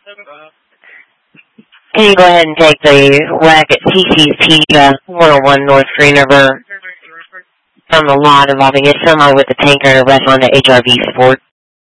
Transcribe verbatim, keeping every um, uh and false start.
Can you go ahead and take the whack at T C's Pizza, one oh one North Green River, from the lot involving a semi with a tanker and a rest on to H R V support?